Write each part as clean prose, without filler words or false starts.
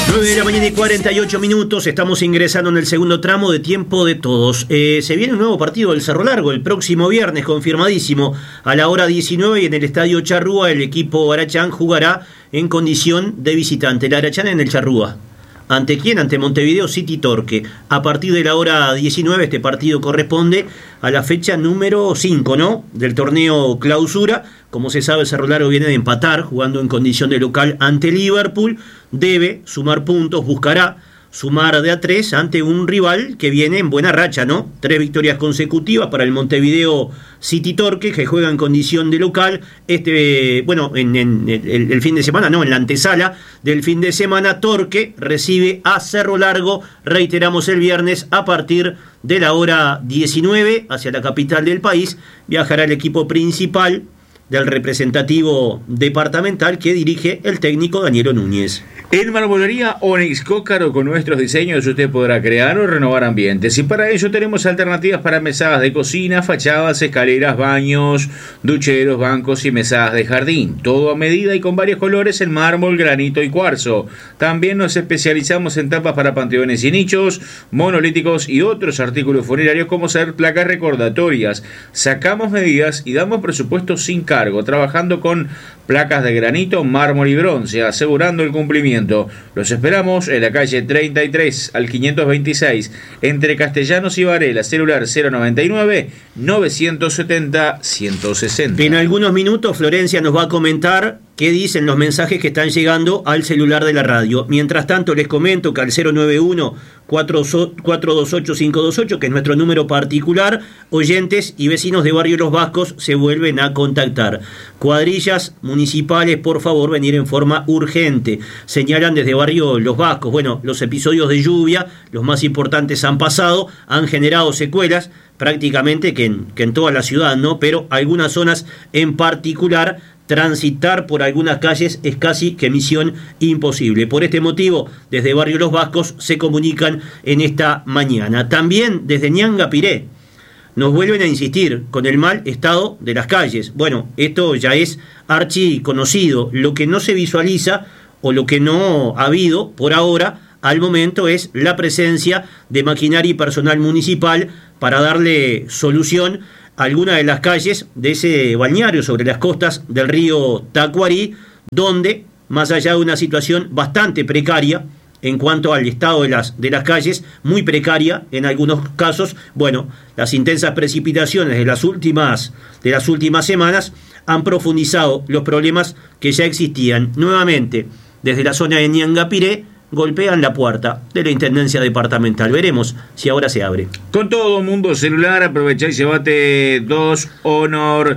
9 de la mañana y 48 minutos, estamos ingresando en el segundo tramo de Tiempo de Todos. Se viene un nuevo partido del Cerro Largo el próximo viernes, confirmadísimo, a la hora 19, y en el Estadio Charrúa el equipo Arachán jugará en condición de visitante. El Arachán en el Charrúa. ¿Ante quién? Ante Montevideo City Torque. A partir de la hora 19 este partido corresponde a la fecha número 5, ¿no?, del torneo clausura. Como se sabe, Cerro Largo viene de empatar, jugando en condición de local ante Liverpool. Debe sumar puntos, buscará sumar de a 3 ante un rival que viene en buena racha, ¿no? 3 victorias consecutivas para el Montevideo City Torque, que juega en condición de local. En el fin de semana, no, en la antesala del fin de semana, Torque recibe a Cerro Largo, reiteramos, el viernes a partir de la hora 19, hacia la capital del país. Viajará el equipo principal del representativo departamental que dirige el técnico Danielo Núñez. En Marmolería Onyx Cócaro, con nuestros diseños usted podrá crear o renovar ambientes, y para ello tenemos alternativas para mesadas de cocina, fachadas, escaleras, baños, ducheros, bancos y mesadas de jardín, todo a medida y con varios colores en mármol, granito y cuarzo. También nos especializamos en tapas para panteones y nichos, monolíticos y otros artículos funerarios, como ser placas recordatorias. Sacamos medidas y damos presupuesto sin cargo, trabajando con placas de granito, mármol y bronce, asegurando el cumplimiento. Los esperamos en la calle 33 al 526, entre Castellanos y Varela. Celular 099-970-160. En algunos minutos Florencia nos va a comentar qué dicen los mensajes que están llegando al celular de la radio. Mientras tanto, les comento que al 091-428-528, que es nuestro número particular, oyentes y vecinos de Barrio Los Vascos se vuelven a contactar. Cuadrillas municipales, por favor, venir en forma urgente. Señalan desde Barrio Los Vascos. Bueno, los episodios de lluvia, los más importantes han pasado, han generado secuelas, prácticamente que en toda la ciudad, ¿no? Pero algunas zonas en particular, transitar por algunas calles es casi que misión imposible. Por este motivo, desde Barrio Los Vascos se comunican en esta mañana. También desde Ñangapiré nos vuelven a insistir con el mal estado de las calles. Bueno, esto ya es archi conocido. Lo que no se visualiza o lo que no ha habido por ahora, al momento, es la presencia de maquinaria y personal municipal para darle solución algunas de las calles de ese balneario sobre las costas del río Tacuarí, donde, más allá de una situación bastante precaria en cuanto al estado de las calles, muy precaria en algunos casos, bueno, las intensas precipitaciones de las últimas semanas han profundizado los problemas que ya existían. Nuevamente, desde la zona de Ñangapiré, golpean la puerta de la Intendencia Departamental. Veremos si ahora se abre. Con todo Mundo Celular, aprovecha y llévate 2 Honor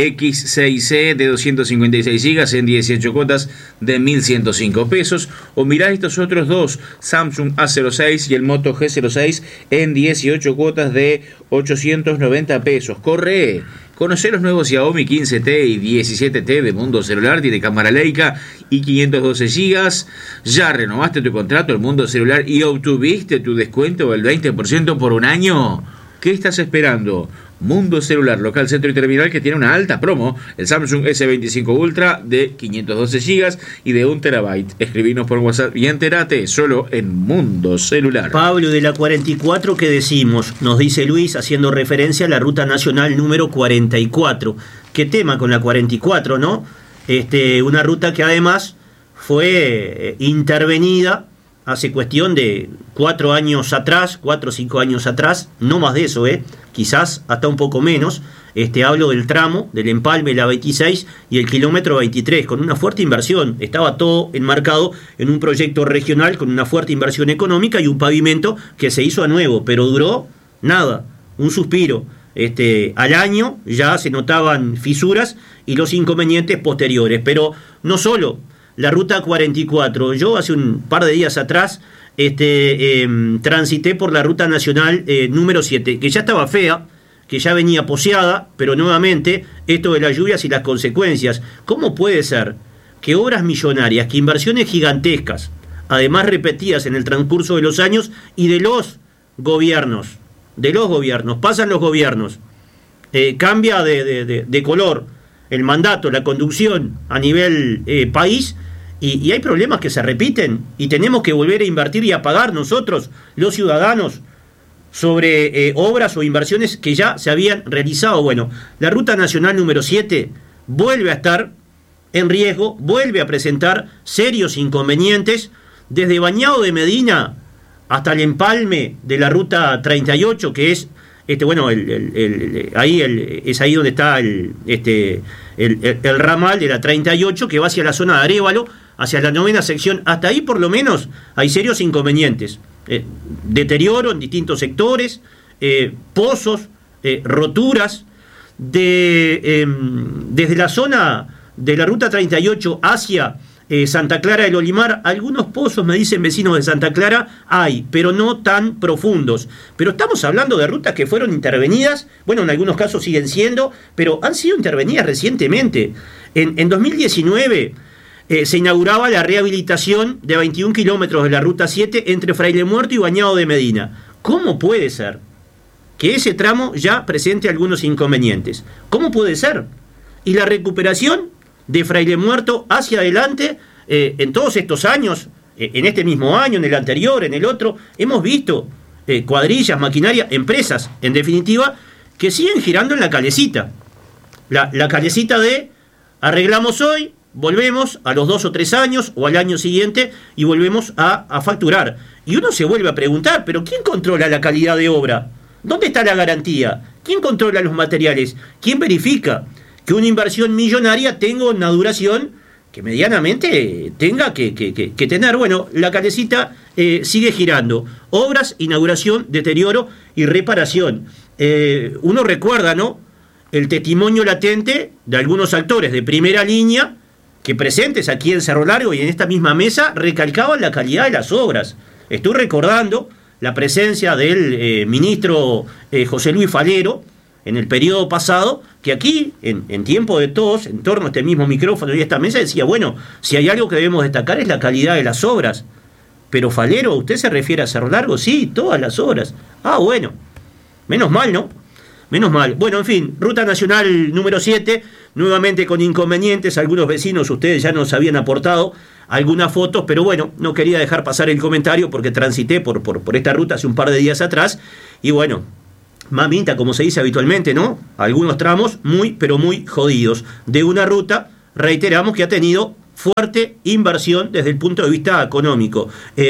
X6C de 256 GB en 18 cuotas de 1.105 pesos. O mirá estos otros dos, Samsung A06 y el Moto G06 en 18 cuotas de 890 pesos. Corre. Conocer los nuevos Xiaomi 15T y 17T de Mundo Celular. Tiene cámara Leica y 512 GB. ¿Ya renovaste tu contrato en Mundo Celular y obtuviste tu descuento del 20% por un año? ¿Qué estás esperando? Mundo Celular, local, centro y terminal, que tiene una alta promo. El Samsung S25 Ultra de 512 GB y de 1 TB. Escribinos por WhatsApp y entérate solo en Mundo Celular. Pablo, de la 44, ¿qué decimos? Nos dice Luis, haciendo referencia a la ruta nacional número 44. ¿Qué tema con la 44, no? Una ruta que además fue intervenida hace cuestión de 4 años atrás, 4 o 5 años atrás, no más de eso, quizás hasta un poco menos. Hablo del tramo, del empalme, la 26 y el kilómetro 23, con una fuerte inversión. Estaba todo enmarcado en un proyecto regional con una fuerte inversión económica y un pavimento que se hizo a nuevo, pero duró nada, un suspiro. Al año ya se notaban fisuras y los inconvenientes posteriores, pero no solo la ruta 44. Yo hace un par de días atrás transité por la ruta nacional número 7, que ya estaba fea, que ya venía poseada, pero nuevamente esto de las lluvias y las consecuencias. ¿Cómo puede ser que obras millonarias, que inversiones gigantescas, además repetidas en el transcurso de los años y de los gobiernos, pasan los gobiernos, cambia de color el mandato, la conducción a nivel país, y hay problemas que se repiten y tenemos que volver a invertir y a pagar nosotros, los ciudadanos, sobre obras o inversiones que ya se habían realizado. Bueno, la Ruta Nacional número 7 vuelve a estar en riesgo, vuelve a presentar serios inconvenientes, desde Bañado de Medina hasta el empalme de la Ruta 38, que es es ahí donde está el ramal de la 38 que va hacia la zona de Arévalo, hacia la 9ª sección. Hasta ahí por lo menos hay serios inconvenientes, deterioro en distintos sectores, pozos, roturas desde la zona de la ruta 38 hacia Santa Clara del Olimar. Algunos pozos, me dicen vecinos de Santa Clara, hay, pero no tan profundos. Pero estamos hablando de rutas que fueron intervenidas, bueno, en algunos casos siguen siendo, pero han sido intervenidas recientemente. En 2019 se inauguraba la rehabilitación de 21 kilómetros de la ruta 7 entre Fraile Muerto y Bañado de Medina. ¿Cómo puede ser que ese tramo ya presente algunos inconvenientes? ¿Cómo puede ser? Y la recuperación de Fraile Muerto hacia adelante, en todos estos años, en este mismo año, en el anterior, en el otro, hemos visto cuadrillas, maquinaria, empresas, en definitiva, que siguen girando en la calecita. La calecita de arreglamos hoy, volvemos a los 2 o 3 años o al año siguiente y volvemos a facturar. Y uno se vuelve a preguntar, ¿pero quién controla la calidad de obra? ¿Dónde está la garantía? ¿Quién controla los materiales? ¿Quién verifica que una inversión millonaria tenga una duración que medianamente tenga que tener? Bueno, la calecita sigue girando. Obras, inauguración, deterioro y reparación. Uno recuerda, ¿no?, el testimonio latente de algunos actores de primera línea que presentes aquí en Cerro Largo y en esta misma mesa recalcaban la calidad de las obras. Estoy recordando la presencia del ministro José Luis Falero en el periodo pasado, que aquí, en tiempo de todos, en torno a este mismo micrófono y a esta mesa, decía, bueno, si hay algo que debemos destacar es la calidad de las obras. Pero Falero, ¿usted se refiere a Cerro Largo? Sí, todas las obras. Ah, bueno, menos mal, ¿no? Menos mal. Bueno, en fin, Ruta Nacional número 7, nuevamente con inconvenientes. Algunos vecinos, ustedes ya nos habían aportado algunas fotos, pero bueno, no quería dejar pasar el comentario porque transité por esta ruta hace un par de días atrás. Y bueno, mamita, como se dice habitualmente, ¿no? Algunos tramos muy, pero muy jodidos. De una ruta, reiteramos, que ha tenido fuerte inversión desde el punto de vista económico.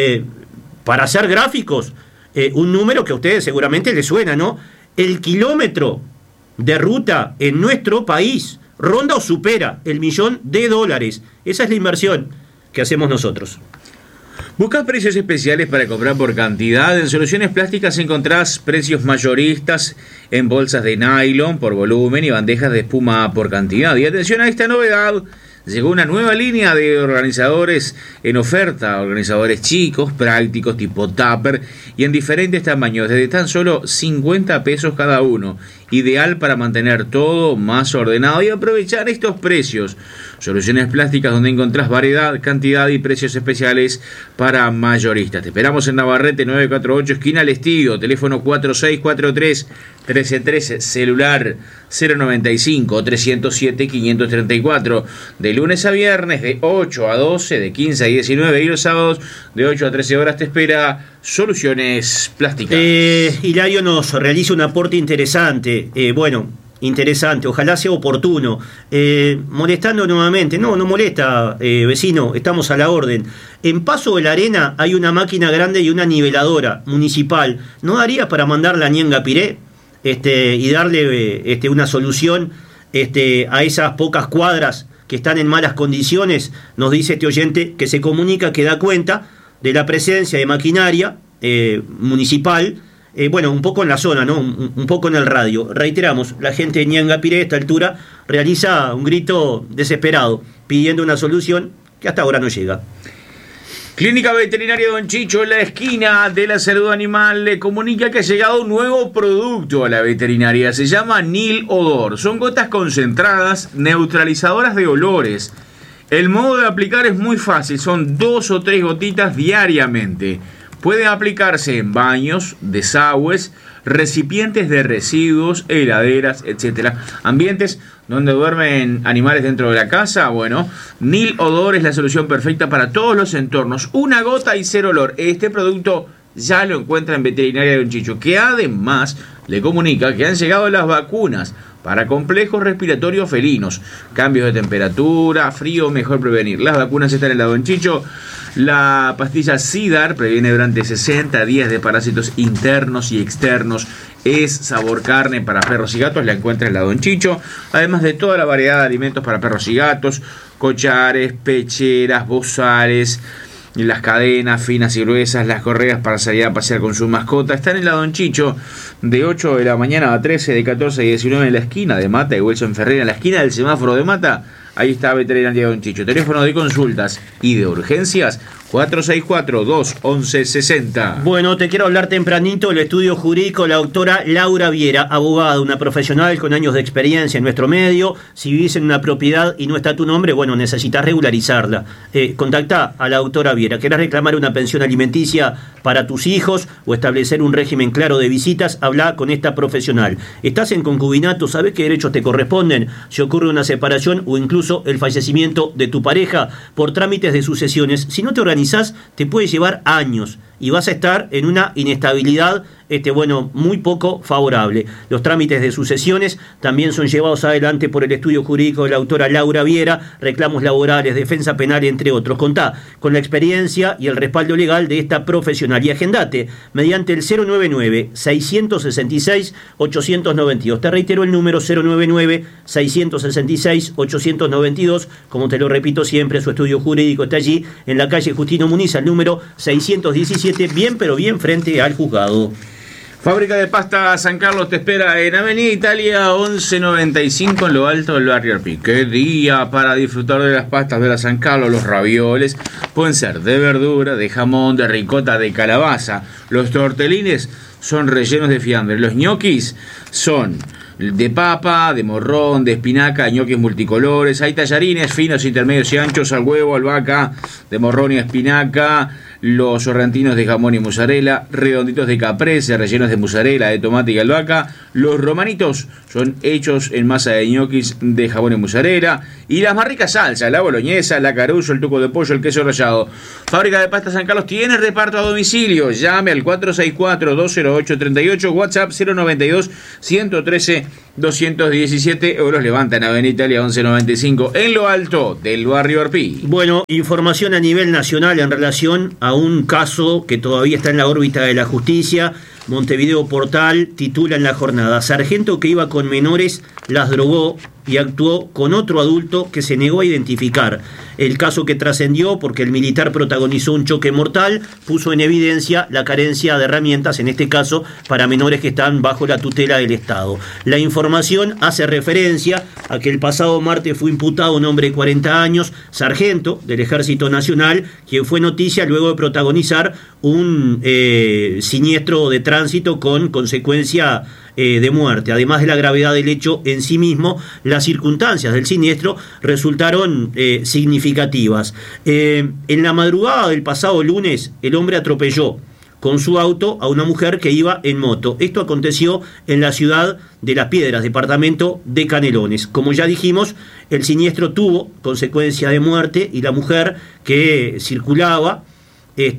Para hacer gráficos, un número que a ustedes seguramente les suena, ¿no? El kilómetro de ruta en nuestro país ronda o supera el $1.000.000. Esa es la inversión que hacemos nosotros. ¿Buscas precios especiales para comprar por cantidad? En Soluciones Plásticas encontrás precios mayoristas en bolsas de nylon por volumen y bandejas de espuma por cantidad. Y atención a esta novedad. Llegó una nueva línea de organizadores en oferta, organizadores chicos, prácticos, tipo tupper y en diferentes tamaños, desde tan solo 50 pesos cada uno. Ideal para mantener todo más ordenado y aprovechar estos precios. Soluciones Plásticas, donde encontrás variedad, cantidad y precios especiales para mayoristas. Te esperamos en Navarrete 948, esquina El Estido, teléfono 4643-1313, celular 095-307-534, de lunes a viernes de 8 a 12, de 15 a 19 y los sábados de 8 a 13 horas te espera Soluciones Plásticas. Hilario nos realiza un aporte interesante, interesante, ojalá sea oportuno. Molestando nuevamente, no molesta, vecino, estamos a la orden. En Paso de la Arena hay una máquina grande y una niveladora municipal. ¿No daría para mandarla a Ñangapiré y darle una solución a esas pocas cuadras que están en malas condiciones? Nos dice este oyente que se comunica, que da cuenta de la presencia de maquinaria municipal, un poco en la zona, ¿no? Un poco en el radio. Reiteramos, la gente de Ñangapiré a esta altura realiza un grito desesperado, pidiendo una solución que hasta ahora no llega. Clínica Veterinaria Don Chicho, en la esquina de la salud animal, le comunica que ha llegado un nuevo producto a la veterinaria. Se llama Nil Odor. Son gotas concentradas, neutralizadoras de olores. El modo de aplicar es muy fácil, son 2 o 3 gotitas diariamente. Puede aplicarse en baños, desagües, recipientes de residuos, heladeras, etcétera. Ambientes donde duermen animales dentro de la casa. Bueno, Nil Odor es la solución perfecta para todos los entornos. Una gota y cero olor. Este producto ya lo encuentra en Veterinaria de Don Chicho, que además le comunica que han llegado las vacunas para complejos respiratorios felinos, cambios de temperatura, frío, mejor prevenir. Las vacunas están en la Don Chicho. La pastilla Cidar previene durante 60 días de parásitos internos y externos. Es sabor carne para perros y gatos, la encuentra en la Don Chicho. Además de toda la variedad de alimentos para perros y gatos, collares, pecheras, bozales, las cadenas finas y gruesas, las correas para salir a pasear con su mascota. Están en la Don Chicho de 8 de la mañana a 13, de 14 y 19 en la esquina de Mata y Wilson Ferreira, en la esquina del semáforo de Mata. Ahí está Veterinaria Don Chicho. Teléfono de consultas y de urgencias 464-211-60. Bueno, te quiero hablar tempranito del estudio jurídico, la doctora Laura Viera, abogada, una profesional con años de experiencia en nuestro medio. Si vivís en una propiedad y no está tu nombre, bueno, necesitas regularizarla. Contactá a la doctora Viera. ¿Querés reclamar una pensión alimenticia para tus hijos o establecer un régimen claro de visitas? Habla con esta profesional. ¿Estás en concubinato? ¿Sabés qué derechos te corresponden? Si ocurre una separación o incluso el fallecimiento de tu pareja por trámites de sucesiones, si no te organizás, te puede llevar años y vas a estar en una inestabilidad muy poco favorable. Los trámites de sucesiones también son llevados adelante por el estudio jurídico de la autora Laura Viera, reclamos laborales, defensa penal, entre otros. Contá con la experiencia y el respaldo legal de esta profesional y agendate mediante el 099-666-892. Te reitero el número 099-666-892. Como te lo repito siempre, su estudio jurídico está allí en la calle Justino Muniz, al número 617, bien pero bien frente al juzgado. Fábrica de Pasta San Carlos te espera en Avenida Italia 1195 en lo alto del barrio Arpí. Qué día para disfrutar de las pastas de la San Carlos. Los ravioles pueden ser de verdura, de jamón, de ricota, de calabaza. Los tortelines son rellenos de fiambre. Los ñoquis son de papa, de morrón, de espinaca, ñoquis multicolores. Hay tallarines finos, intermedios y anchos al huevo, albahaca, de morrón y espinaca. Los sorrentinos de jamón y mozzarella, redonditos de caprese, rellenos de mozzarella, de tomate y albahaca. Los romanitos son hechos en masa de ñoquis de jamón y mozzarella. Y las más ricas salsas, la boloñesa, la caruso, el tuco de pollo, el queso rallado. Fábrica de Pasta San Carlos tiene reparto a domicilio. Llame al 464-208-38, WhatsApp 092-113-217 o los levantan a Avenida Italia 1195 en lo alto del barrio Arpí. Bueno, información a nivel nacional en relación a un caso que todavía está en la órbita de la justicia. Montevideo Portal titula en la jornada: sargento que iba con menores las drogó y actuó con otro adulto que se negó a identificar. El caso que trascendió porque el militar protagonizó un choque mortal puso en evidencia la carencia de herramientas, en este caso para menores que están bajo la tutela del Estado. La información hace referencia a que el pasado martes fue imputado un hombre de 40 años, sargento del Ejército Nacional, quien fue noticia luego de protagonizar un siniestro de tránsito con consecuencia de muerte. Además de la gravedad del hecho en sí mismo, las circunstancias del siniestro resultaron significativas. En la madrugada del pasado lunes, el hombre atropelló con su auto a una mujer que iba en moto. Esto aconteció en la ciudad de Las Piedras, departamento de Canelones. Como ya dijimos, el siniestro tuvo consecuencia de muerte y la mujer que circulaba en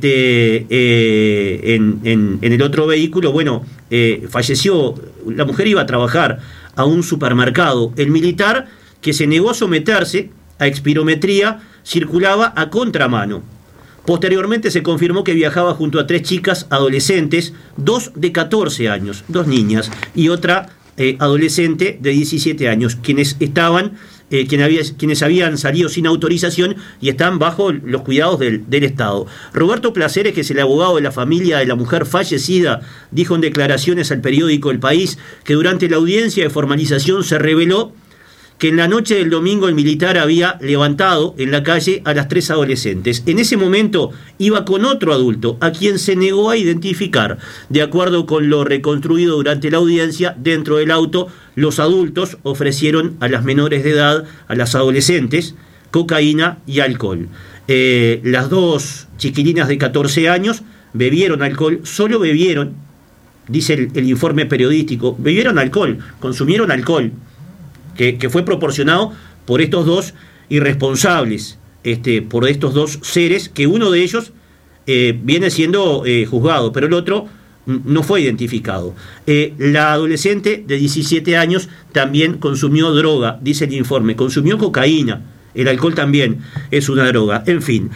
el otro vehículo, falleció. La mujer iba a trabajar a un supermercado. El militar, que se negó a someterse a espirometría, circulaba a contramano. Posteriormente se confirmó que viajaba junto a 3 chicas adolescentes, 2 de 14 años, 2 niñas, y otra adolescente de 17 años, quienes habían salido sin autorización y están bajo los cuidados del Estado. Roberto Placeres, que es el abogado de la familia de la mujer fallecida, dijo en declaraciones al periódico El País que durante la audiencia de formalización se reveló que en la noche del domingo el militar había levantado en la calle a las 3 adolescentes. En ese momento iba con otro adulto, a quien se negó a identificar. De acuerdo con lo reconstruido durante la audiencia, dentro del auto, los adultos ofrecieron a las menores de edad, a las adolescentes, cocaína y alcohol. Las 2 chiquilinas de 14 años bebieron alcohol, solo bebieron, dice el informe periodístico, bebieron alcohol, consumieron alcohol, que fue proporcionado por estos dos irresponsables, por estos dos seres, que uno de ellos viene siendo juzgado, pero el otro no fue identificado. La adolescente de 17 años también consumió droga, dice el informe, consumió cocaína, el alcohol también es una droga, en fin.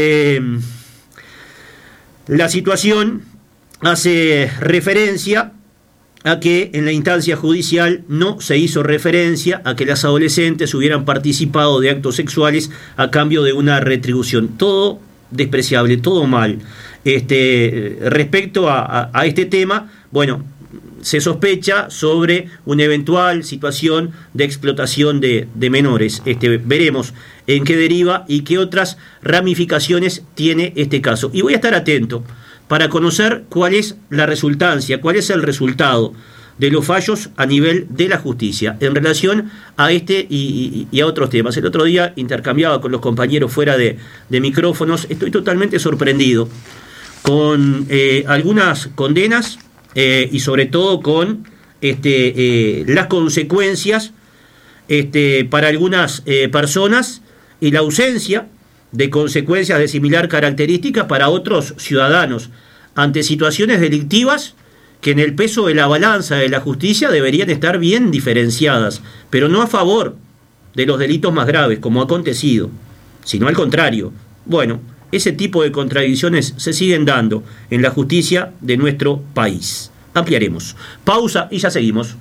La situación hace referencia a que en la instancia judicial no se hizo referencia a que las adolescentes hubieran participado de actos sexuales a cambio de una retribución. Todo despreciable, todo mal. Respecto a este tema, bueno, se sospecha sobre una eventual situación de explotación de menores. Veremos en qué deriva y qué otras ramificaciones tiene este caso. Y voy a estar atento para conocer cuál es la resultancia, cuál es el resultado de los fallos a nivel de la justicia en relación a y a otros temas. El otro día intercambiaba con los compañeros fuera de micrófonos. Estoy totalmente sorprendido con algunas condenas y sobre todo con las consecuencias para algunas personas y la ausencia de consecuencias de similar característica para otros ciudadanos ante situaciones delictivas que en el peso de la balanza de la justicia deberían estar bien diferenciadas, pero no a favor de los delitos más graves, como ha acontecido, sino al contrario. Bueno, ese tipo de contradicciones se siguen dando en la justicia de nuestro país. Ampliaremos. Pausa y ya seguimos.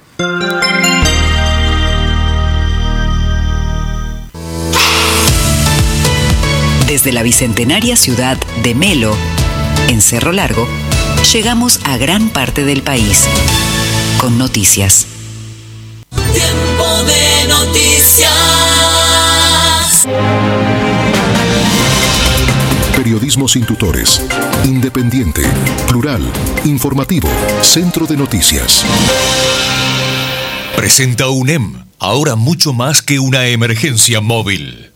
Desde la bicentenaria ciudad de Melo, en Cerro Largo, llegamos a gran parte del país con noticias. Tiempo de noticias. Periodismo sin tutores, independiente, plural, informativo, Centro de Noticias. Presenta UNEM, ahora mucho más que una emergencia móvil.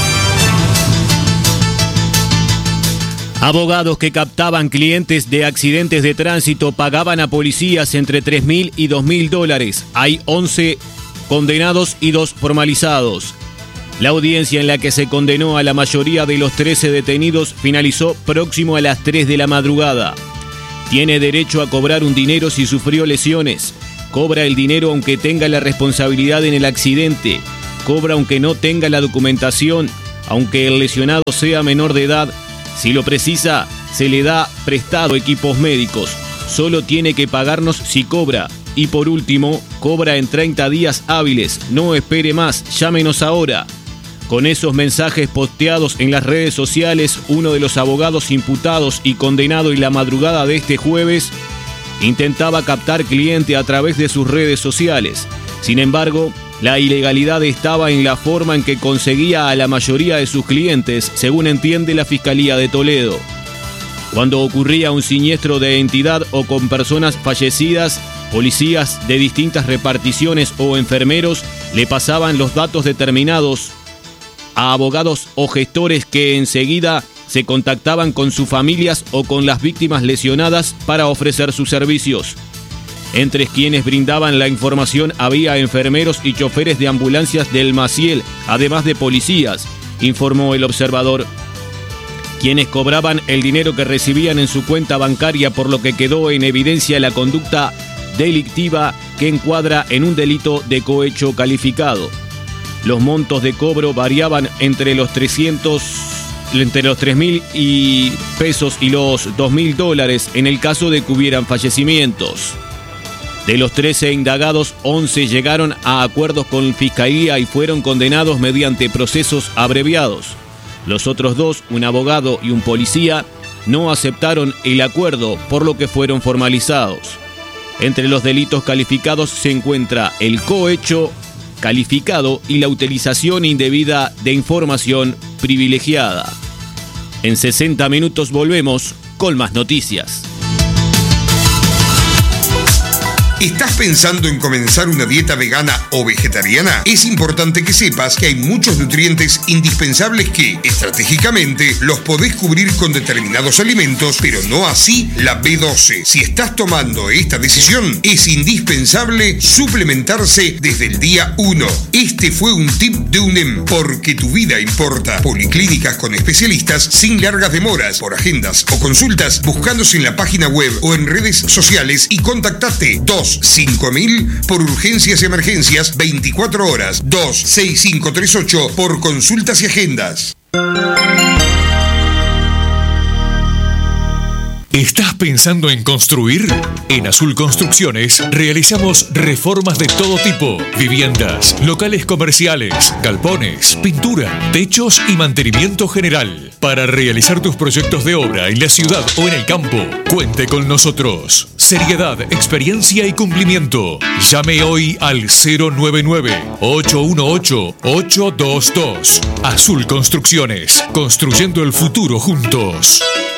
Abogados que captaban clientes de accidentes de tránsito pagaban a policías entre $3.000 y $2.000. Hay 11 condenados y 2 formalizados. La audiencia en la que se condenó a la mayoría de los 13 detenidos finalizó próximo a las 3 de la madrugada. Tiene derecho a cobrar un dinero si sufrió lesiones. Cobra el dinero aunque tenga la responsabilidad en el accidente. Cobra aunque no tenga la documentación, aunque el lesionado sea menor de edad. Si lo precisa, se le da prestado equipos médicos. Solo tiene que pagarnos si cobra. Y por último, cobra en 30 días hábiles. No espere más, llámenos ahora. Con esos mensajes posteados en las redes sociales, uno de los abogados imputados y condenado en la madrugada de este jueves intentaba captar cliente a través de sus redes sociales. Sin embargo, la ilegalidad estaba en la forma en que conseguía a la mayoría de sus clientes, según entiende la Fiscalía de Toledo. Cuando ocurría un siniestro de entidad o con personas fallecidas, policías de distintas reparticiones o enfermeros le pasaban los datos determinados a abogados o gestores que enseguida se contactaban con sus familias o con las víctimas lesionadas para ofrecer sus servicios. Entre quienes brindaban la información había enfermeros y choferes de ambulancias del Maciel, además de policías, informó el observador. Quienes cobraban el dinero que recibían en su cuenta bancaria, por lo que quedó en evidencia la conducta delictiva que encuadra en un delito de cohecho calificado. Los montos de cobro variaban entre los 3.000 pesos y los $2.000 en el caso de que hubieran fallecimientos. De los 13 indagados, 11 llegaron a acuerdos con Fiscalía y fueron condenados mediante procesos abreviados. Los otros 2, un abogado y un policía, no aceptaron el acuerdo, por lo que fueron formalizados. Entre los delitos calificados se encuentra el cohecho calificado y la utilización indebida de información privilegiada. En 60 minutos volvemos con más noticias. ¿Estás pensando en comenzar una dieta vegana o vegetariana? Es importante que sepas que hay muchos nutrientes indispensables que, estratégicamente, los podés cubrir con determinados alimentos, pero no así la B12. Si estás tomando esta decisión, es indispensable suplementarse desde el día 1. Este fue un tip de UNEM, porque tu vida importa. Policlínicas con especialistas sin largas demoras. Por agendas o consultas, buscándose en la página web o en redes sociales y contactate 25000 por urgencias y emergencias 24 horas, 26538 por consultas y agendas. ¿Estás pensando en construir? En Azul Construcciones realizamos reformas de todo tipo: viviendas, locales comerciales, galpones, pintura, techos y mantenimiento general. Para realizar tus proyectos de obra en la ciudad o en el campo, cuente con nosotros. Seriedad, experiencia y cumplimiento. Llame hoy al 099-818-822. Azul Construcciones, construyendo el futuro juntos.